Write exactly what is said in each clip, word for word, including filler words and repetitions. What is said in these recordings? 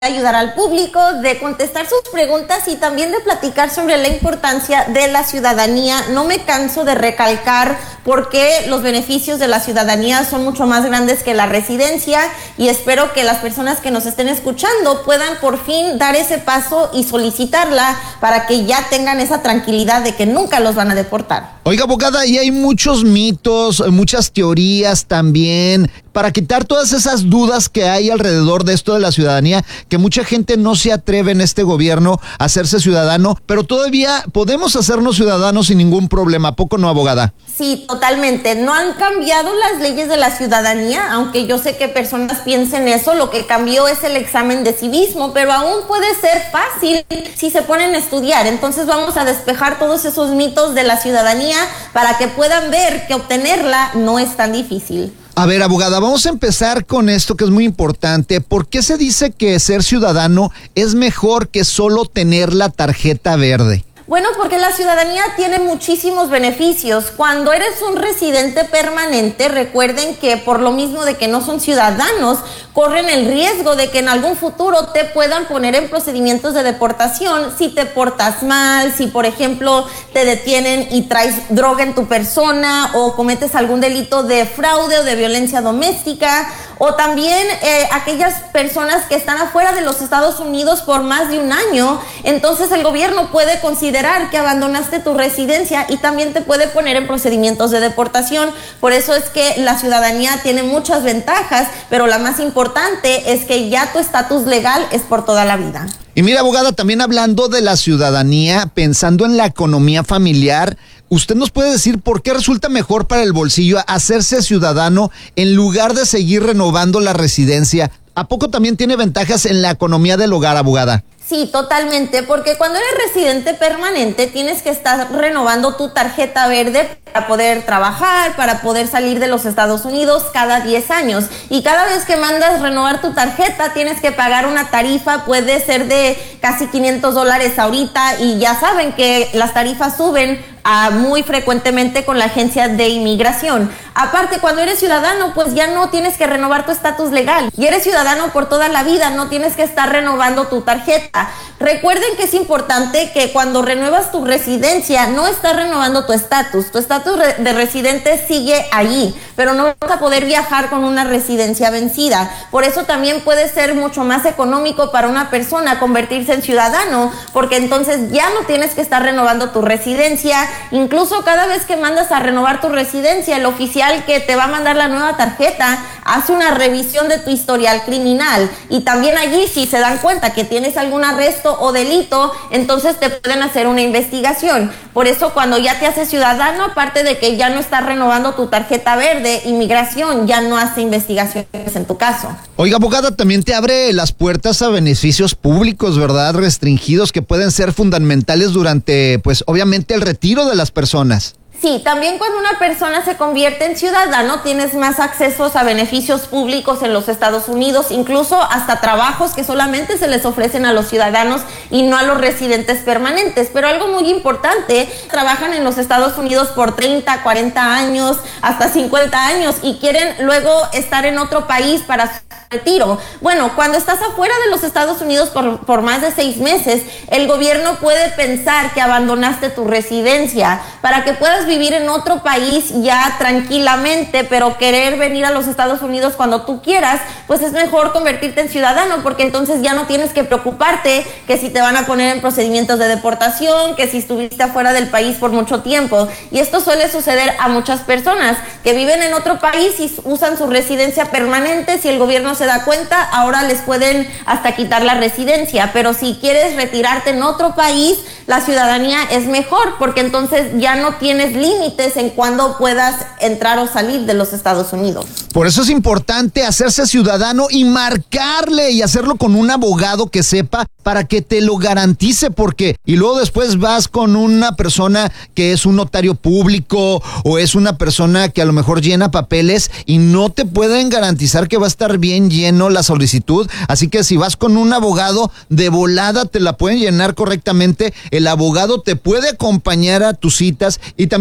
ayudar al público, de contestar sus preguntas y también de platicar sobre la importancia de la ciudadanía. No me canso de recalcar por qué los beneficios de la ciudadanía son mucho más grandes que la residencia, y espero que las personas que nos estén escuchando puedan por fin dar ese paso y solicitarla para que ya tengan esa tranquilidad de que nunca los van a deportar. Oiga, abogada, y hay muchos mitos, muchas teorías también, para quitar todas esas dudas que hay alrededor de esto de la ciudadanía, que mucha gente no se atreve en este gobierno a hacerse ciudadano, pero todavía podemos hacernos ciudadanos sin ningún problema. ¿A poco no, abogada? Sí, totalmente. No han cambiado las leyes de la ciudadanía, aunque yo sé que personas piensen eso. Lo que cambió es el examen de civismo, pero aún puede ser fácil si se ponen a estudiar. Entonces vamos a despejar todos esos mitos de la ciudadanía para que puedan ver que obtenerla no es tan difícil. A ver, abogada, vamos a empezar con esto que es muy importante. ¿Por qué se dice que ser ciudadano es mejor que solo tener la tarjeta verde? Bueno, porque la ciudadanía tiene muchísimos beneficios. Cuando eres un residente permanente, recuerden que por lo mismo de que no son ciudadanos, corren el riesgo de que en algún futuro te puedan poner en procedimientos de deportación si te portas mal, si por ejemplo te detienen y traes droga en tu persona, o cometes algún delito de fraude o de violencia doméstica, o también eh, aquellas personas que están afuera de los Estados Unidos por más de un año. Entonces el gobierno puede considerar que abandonaste tu residencia y también te puede poner en procedimientos de deportación. Por eso es que la ciudadanía tiene muchas ventajas, pero la más importante es que ya tu estatus legal es por toda la vida. Y mira, abogada, también hablando de la ciudadanía, pensando en la economía familiar, ¿usted nos puede decir por qué resulta mejor para el bolsillo hacerse ciudadano en lugar de seguir renovando la residencia? ¿A poco también tiene ventajas en la economía del hogar, abogada? Sí, totalmente, porque cuando eres residente permanente tienes que estar renovando tu tarjeta verde para poder trabajar, para poder salir de los Estados Unidos cada diez años. Y cada vez que mandas renovar tu tarjeta tienes que pagar una tarifa, puede ser de casi quinientos dólares ahorita, y ya saben que las tarifas suben a muy frecuentemente con la agencia de inmigración. Aparte, cuando eres ciudadano, pues ya no tienes que renovar tu estatus legal y eres ciudadano por toda la vida, no tienes que estar renovando tu tarjeta. Recuerden que es importante que cuando renuevas tu residencia no estás renovando tu estatus, tu estatus de residente sigue allí, pero no vas a poder viajar con una residencia vencida. Por eso también puede ser mucho más económico para una persona convertirse en ciudadano, porque entonces ya no tienes que estar renovando tu residencia. Incluso cada vez que mandas a renovar tu residencia, el oficial que te va a mandar la nueva tarjeta hace una revisión de tu historial criminal, y también allí, si se dan cuenta que tienes algún arresto o delito, entonces te pueden hacer una investigación. Por eso cuando ya te haces ciudadano, aparte de que ya no estás renovando tu tarjeta verde, inmigración ya no hace investigaciones en tu caso. Oiga, abogada, también te abre las puertas a beneficios públicos, ¿verdad? Restringidos, que pueden ser fundamentales durante, pues obviamente, el retiro de las personas. Sí, también cuando una persona se convierte en ciudadano tienes más accesos a beneficios públicos en los Estados Unidos, incluso hasta trabajos que solamente se les ofrecen a los ciudadanos y no a los residentes permanentes. Pero algo muy importante, trabajan en los Estados Unidos por treinta, cuarenta años, hasta cincuenta años, y quieren luego estar en otro país para su retiro. Bueno, cuando estás afuera de los Estados Unidos por, por más de seis meses, el gobierno puede pensar que abandonaste tu residencia para que puedas vivir en otro país ya tranquilamente, pero querer venir a los Estados Unidos cuando tú quieras, pues es mejor convertirte en ciudadano, porque entonces ya no tienes que preocuparte que si te van a poner en procedimientos de deportación, que si estuviste afuera del país por mucho tiempo. Y esto suele suceder a muchas personas que viven en otro país y usan su residencia permanente. Si el gobierno se da cuenta, ahora les pueden hasta quitar la residencia, pero si quieres retirarte en otro país, la ciudadanía es mejor, porque entonces ya no tienes límites en cuándo puedas entrar o salir de los Estados Unidos. Por eso es importante hacerse ciudadano y marcarle, y hacerlo con un abogado que sepa, para que te lo garantice, porque y luego después vas con una persona que es un notario público o es una persona que a lo mejor llena papeles y no te pueden garantizar que va a estar bien lleno la solicitud. Así que si vas con un abogado, de volada te la pueden llenar correctamente. El abogado te puede acompañar a tus citas, y también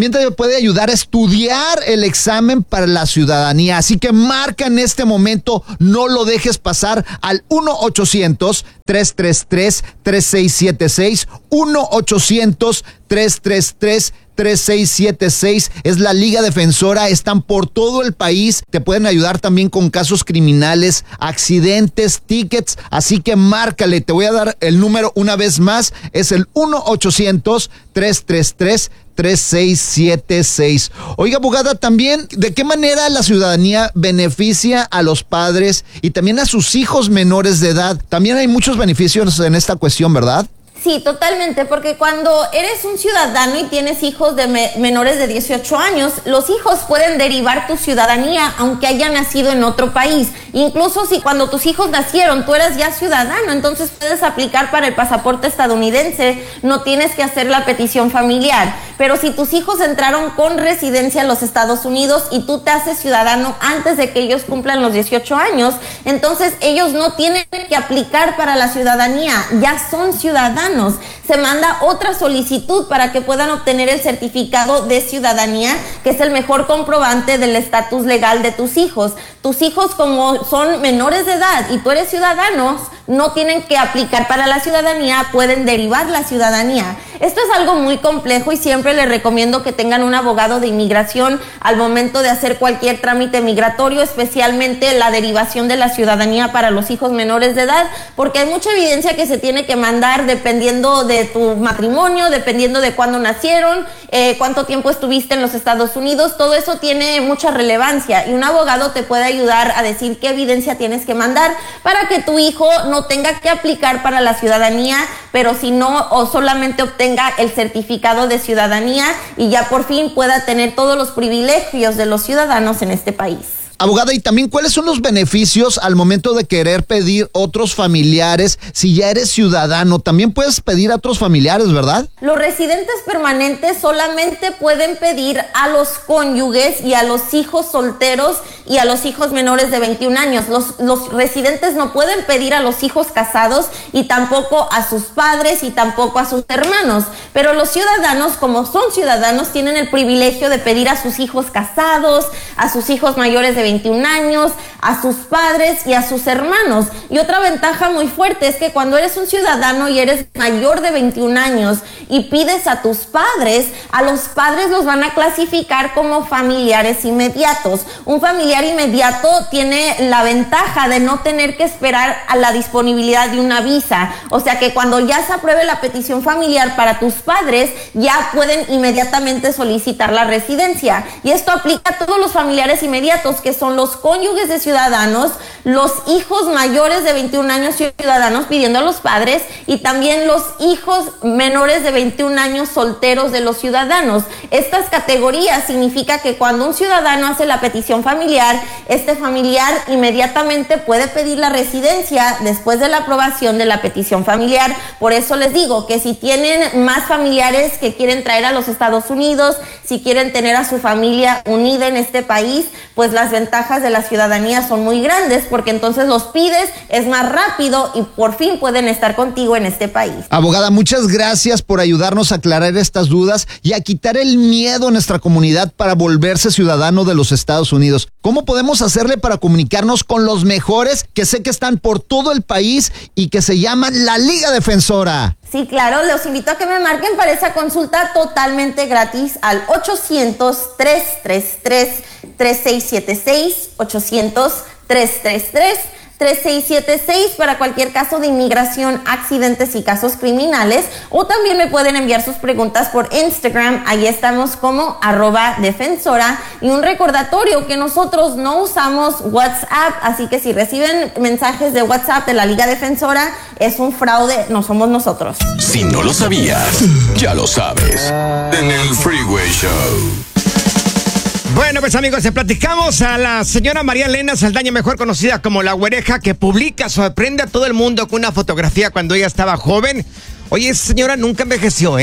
también te puede ayudar a estudiar el examen para la ciudadanía. Así que marca en este momento, no lo dejes pasar al uno ochocientos, tres tres tres, tres seis siete seis, uno ochocientos, tres tres tres, tres seis siete seis. Es la Liga Defensora, están por todo el país, te pueden ayudar también con casos criminales, accidentes, tickets, así que márcale. Te voy a dar el número una vez más, es el uno ochocientos, tres tres tres, tres seis siete seis. Oiga, abogada, también, ¿de qué manera la ciudadanía beneficia a los padres y también a sus hijos menores de edad? También hay muchos beneficios en esta cuestión, ¿verdad? Sí, totalmente, porque cuando eres un ciudadano y tienes hijos de me- menores de dieciocho años, los hijos pueden derivar tu ciudadanía aunque hayan nacido en otro país. Incluso si cuando tus hijos nacieron tú eras ya ciudadano, entonces puedes aplicar para el pasaporte estadounidense, no tienes que hacer la petición familiar. Pero si tus hijos entraron con residencia en los Estados Unidos y tú te haces ciudadano antes de que ellos cumplan los dieciocho años, entonces ellos no tienen que aplicar para la ciudadanía, ya son ciudadanos. Se manda otra solicitud para que puedan obtener el certificado de ciudadanía, que es el mejor comprobante del estatus legal de tus hijos. Tus hijos, como son menores de edad y tú eres ciudadano, no tienen que aplicar para la ciudadanía, pueden derivar la ciudadanía. Esto es algo muy complejo y siempre les recomiendo que tengan un abogado de inmigración al momento de hacer cualquier trámite migratorio, especialmente la derivación de la ciudadanía para los hijos menores de edad, porque hay mucha evidencia que se tiene que mandar dependiendo de tu matrimonio, dependiendo de cuándo nacieron, eh, cuánto tiempo estuviste en los Estados Unidos. Todo eso tiene mucha relevancia y un abogado te puede ayudar a decir qué evidencia tienes que mandar para que tu hijo no tenga que aplicar para la ciudadanía, pero si no, o solamente obtenga el certificado de ciudadanía y ya por fin pueda tener todos los privilegios de los ciudadanos en este país. Abogada, y también, ¿cuáles son los beneficios al momento de querer pedir otros familiares? Si ya eres ciudadano, también puedes pedir a otros familiares, ¿verdad? Los residentes permanentes solamente pueden pedir a los cónyuges y a los hijos solteros y a los hijos menores de veintiún años. Los, los residentes no pueden pedir a los hijos casados y tampoco a sus padres y tampoco a sus hermanos. Pero los ciudadanos, como son ciudadanos, tienen el privilegio de pedir a sus hijos casados, a sus hijos mayores de veintiún años, a sus padres y a sus hermanos. Y otra ventaja muy fuerte es que cuando eres un ciudadano y eres mayor de veintiún años y pides a tus padres, a los padres los van a clasificar como familiares inmediatos. Un familiar inmediato tiene la ventaja de no tener que esperar a la disponibilidad de una visa. O sea que cuando ya se apruebe la petición familiar para tus padres, ya pueden inmediatamente solicitar la residencia. Y esto aplica a todos los familiares inmediatos, que son los cónyuges de ciudadanos, los hijos mayores de veintiún años ciudadanos pidiendo a los padres y también los hijos menores de veintiún años solteros de los ciudadanos. Estas categorías significa que cuando un ciudadano hace la petición familiar, este familiar inmediatamente puede pedir la residencia después de la aprobación de la petición familiar. Por eso les digo que si tienen más familiares que quieren traer a los Estados Unidos, si quieren tener a su familia unida en este país, pues las ventajas de la ciudadanía son muy grandes, porque entonces los pides, es más rápido y por fin pueden estar contigo en este país. Abogada, muchas gracias por ayudarnos a aclarar estas dudas y a quitar el miedo en nuestra comunidad para volverse ciudadano de los Estados Unidos. ¿Cómo podemos hacerle para comunicarnos con los mejores que sé que están por todo el país y que se llaman la Liga Defensora? Sí, claro, los invito a que me marquen para esa consulta totalmente gratis al ochocientos, tres tres tres, tres seis siete seis, ochocientos, tres tres tres, tres seis siete seis para cualquier caso de inmigración, accidentes y casos criminales, o también me pueden enviar sus preguntas por Instagram. Ahí estamos como arroba defensora. Y un recordatorio que nosotros no usamos WhatsApp, así que si reciben mensajes de WhatsApp de la Liga Defensora, es un fraude, no somos nosotros. Si no lo sabías, ya lo sabes. En el Freeway Show. Bueno, pues amigos, le platicamos a la señora María Elena Saldaña, mejor conocida como La Güereja, que publica, sorprende a todo el mundo con una fotografía cuando ella estaba joven. Oye, esa señora nunca envejeció, ¿eh?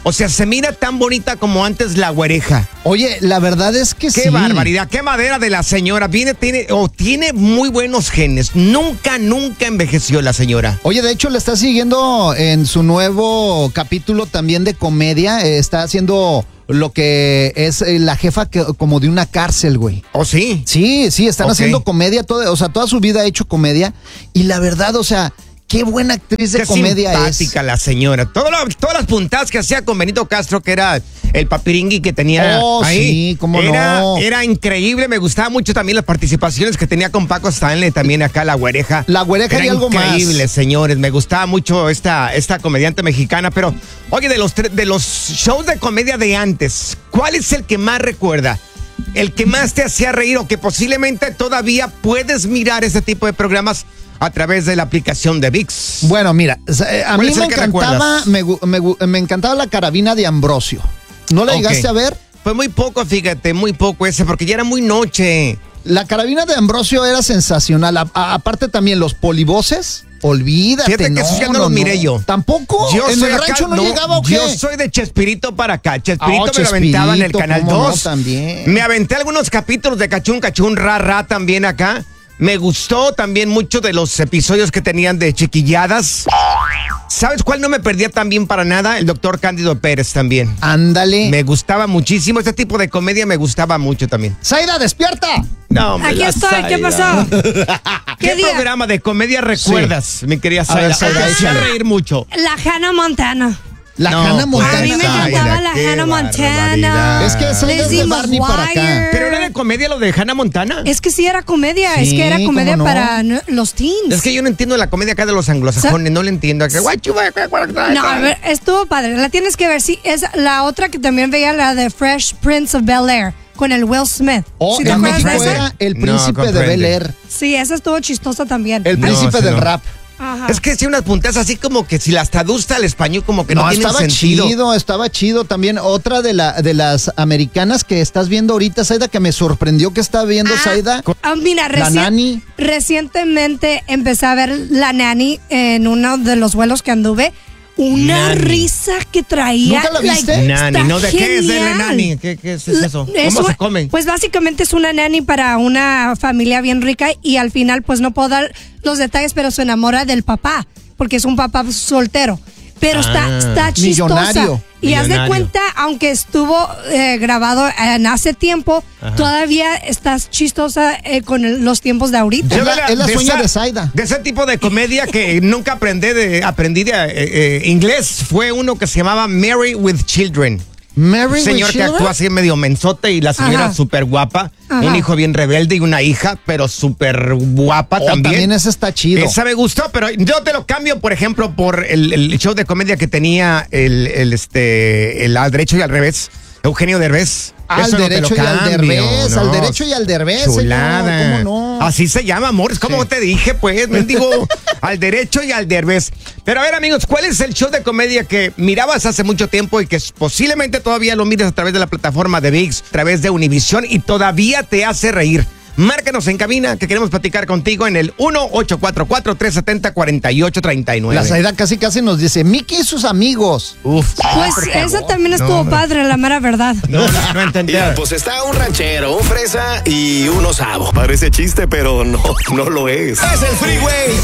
O sea, se mira tan bonita como antes la güereja. Oye, la verdad es que Qué sí. barbaridad, qué madera de la señora. Viene, tiene, o tiene muy buenos genes. Nunca, nunca envejeció la señora. Oye, de hecho, le está siguiendo en su nuevo capítulo también de comedia. Eh, está haciendo lo que es eh, la jefa que, como de una cárcel, güey. ¿Oh, sí? Sí, sí, están Ok. haciendo comedia, toda, o sea, toda su vida ha hecho comedia. Y la verdad, o sea, qué buena actriz de Qué comedia simpática es. la señora. Todo lo- todas las puntadas que hacía con Benito Castro, que era el papiringui que tenía Oh, ahí. sí, cómo era, no. Era increíble. Me gustaba mucho también las participaciones que tenía con Paco Stanley, también acá la güereja. La güereja Era y algo más. increíble, señores. Me gustaba mucho esta, esta comediante mexicana. Pero, oye, de los, tre- de los shows de comedia de antes, ¿cuál es el que más recuerda? El que más te hacía reír o que posiblemente todavía puedes mirar ese tipo de programas a través de la aplicación de ViX. Bueno, mira, eh, a ¿Cuál mí es el me que encantaba, recuerdas? me, gu- me gu- me encantaba la carabina de Ambrosio. ¿No la Ok. llegaste a ver? Fue muy poco, fíjate, muy poco ese, porque ya era muy noche. La carabina de Ambrosio era sensacional. A- a- aparte también los polivoces, olvídate. Fíjate que eso ya no los miré yo. ¿Tampoco? Yo ¿En soy el acá- rancho no, llegaba o qué? Yo soy de Chespirito para acá. Chespirito Ah, oh, me lo aventaba en el Chespirito, Canal cómo no, dos. también. Me aventé algunos capítulos de Cachún, Cachún, Ra, Ra también acá. Me gustó también mucho de los episodios que tenían de chiquilladas. ¿Sabes cuál no me perdía también para nada? El doctor Cándido Pérez también. Ándale. Me gustaba muchísimo. Este tipo de comedia me gustaba mucho también. Zaida, despierta. No, me Aquí la estoy, ¿qué Zaida. pasó? ¿Qué, ¿Qué día? programa de comedia recuerdas, mi querida A ver, Zaida? Zaida, Me hacía échale. reír mucho. La Hannah Montana. La No, Hannah pues, Montana. A mí me Zaida, encantaba la qué Hannah Montana. barbaridad. Es que esa es Lizzie de Barney para acá. McGuire. ¿Pero era de comedia lo de Hannah Montana? Es que sí era comedia, es Sí, que era comedia cómo no. para no- los teens. Es que yo no entiendo la comedia acá de los anglosajones, no le entiendo. Que, guay, chuba, guay, guay, guay, No, a ver, estuvo padre. La tienes que ver. Sí, es la otra que también veía, la de Fresh Prince of Bel-Air, con el Will Smith. Oh, ¿Sí te en acuerdas de México esa? era el No, príncipe de comprende. Bel Air. Sí, esa estuvo chistosa también. El No, príncipe ese del no. rap. Ajá. Es que si unas puntas así como que si las traduce al español como que no, No, tienen estaba sentido. chido, estaba chido. También otra de, la, de las americanas que estás viendo ahorita, Zaida, que me sorprendió que está viendo, Ah, Zaida. ah, mira, La reci- Nani. recientemente empecé a ver La Nani en uno de los vuelos que anduve. Una Nani. risa que traía. ¿Nunca la like, viste? Nani, está ¿no? ¿De qué es de la genial. nani? ¿Qué, qué es eso? Es ¿Cómo un- se come? Pues básicamente es una nani para una familia bien rica y al final pues no puedo dar los detalles, pero se enamora del papá, porque es un papá soltero. Pero está, Ah, está chistosa. millonario. Y haz de Millonario. cuenta, aunque estuvo eh, grabado en hace tiempo, todavía estás chistosa eh, con el- los tiempos de ahorita. Es la- es la sueña de Zaida. De ese tipo de comedia que nunca aprendí de, aprendí de eh, eh, inglés fue uno que se llamaba Married with Children. Mary Señor que actúa así medio mensote y la señora Ajá. súper guapa. Ajá. Un hijo bien rebelde y una hija, pero súper guapa Oh, también. también ese está chido. Esa me gustó, pero yo te lo cambio, por ejemplo, por el, el show de comedia que tenía el, el, este, el al derecho y al revés, Eugenio Derbez. Al Eso no te lo derecho y al cambio, derbez, no. al derecho y al derbez, señor, Chulada. ¿cómo no? Así se llama, amor. Es como Sí. te dije, pues, mendigo, al derecho y al derbez. Pero a ver, amigos, ¿cuál es el show de comedia que mirabas hace mucho tiempo y que posiblemente todavía lo mires a través de la plataforma de ViX, a través de Univision y todavía te hace reír? Márcanos en cabina que queremos platicar contigo en el uno ocho cuatro cuatro, tres siete cero, cuatro ocho tres nueve. La Zaida casi casi nos dice, Mickey y sus amigos. Uf. Pues esa también estuvo padre, la mera verdad. No, no, no entendí. Mira, pues está un ranchero, un fresa y un osavo. Parece chiste, pero no, no lo es. Es el Freeway.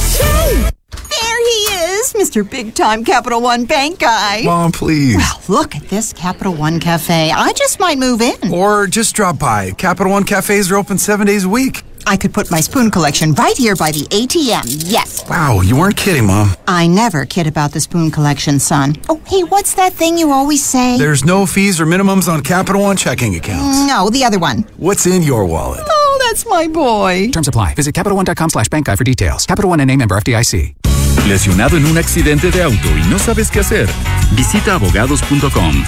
There he is, Mister Big Time Capital One Bank guy. Mom, please. Well, look at this Capital One Cafe. I just might move in. Or just drop by. Capital One cafes are open seven days a week. I could put my spoon collection right here by the A T M. Yes. Wow, you weren't kidding, Mom. I never kid about the spoon collection, son. Oh, hey, what's that thing you always say? There's no fees or minimums on Capital One checking accounts. No, the other one. What's in your wallet? Oh, that's my boy. Terms apply. Visit CapitalOne.com slash bank guide for details. Capital One N A member F D I C. ¿Lesionado en un accidente de auto y no sabes qué hacer? Visita abogados punto com.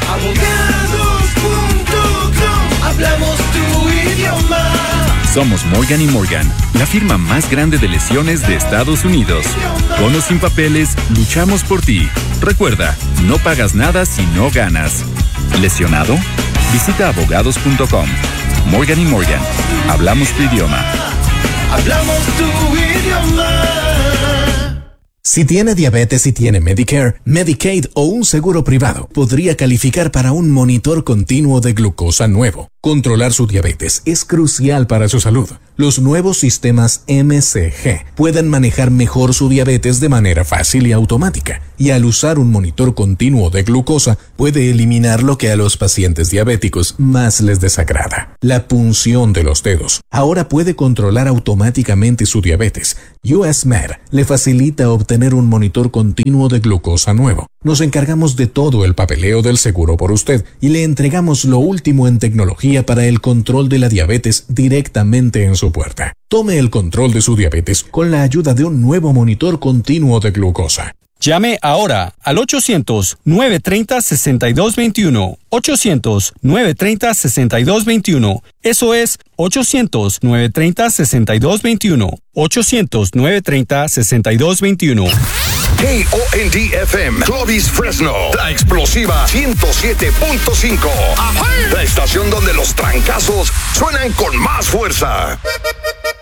Hablamos tu idioma. Somos Morgan y Morgan, la firma más grande de lesiones de Estados Unidos. Con o sin papeles, luchamos por ti. Recuerda, no pagas nada si no ganas. ¿Lesionado? Visita abogados punto com. Morgan y Morgan, hablamos tu idioma. Hablamos tu idioma. Si tiene diabetes y tiene Medicare, Medicaid o un seguro privado, podría calificar para un monitor continuo de glucosa nuevo. Controlar su diabetes es crucial para su salud. Los nuevos sistemas M C G pueden manejar mejor su diabetes de manera fácil y automática, y al usar un monitor continuo de glucosa puede eliminar lo que a los pacientes diabéticos más les desagrada: la punción de los dedos. Ahora puede controlar automáticamente su diabetes. U S Med le facilita obtener un monitor continuo de glucosa nuevo. Nos encargamos de todo el papeleo del seguro por usted y le entregamos lo último en tecnología para el control de la diabetes directamente en su puerta. Tome el control de su diabetes con la ayuda de un nuevo monitor continuo de glucosa. Llame ahora al ochocientos, nueve treinta, sesenta y dos veintiuno. ochocientos, nueve treinta, sesenta y dos veintiuno. Eso es ochocientos, nueve treinta, sesenta y dos veintiuno. ochocientos, nueve treinta, sesenta y dos veintiuno. K O N D F M, Clovis, Fresno, la explosiva ciento siete punto cinco. La estación donde los trancazos suenan con más fuerza.